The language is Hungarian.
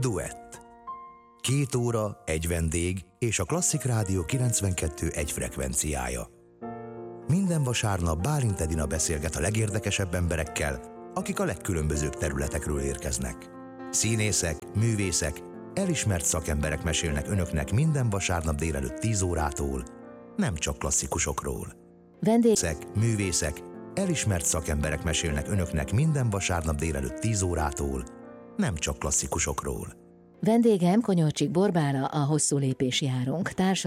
Duett. 2 óra, egy vendég és a Klasszik Rádió 92,1 frekvenciája. Minden vasárnap Bálint Edina beszélget a legérdekesebb emberekkel, akik a legkülönbözőbb területekről érkeznek. Színészek, művészek, elismert szakemberek mesélnek önöknek minden vasárnap délelőtt 10 órától, nem csak klasszikusokról. Művészek, elismert szakemberek mesélnek önöknek minden vasárnap délelőtt 10 órától, nem csak klasszikusokról. Vendégem Konyolcsik Borbála, a Hosszú lépés járunk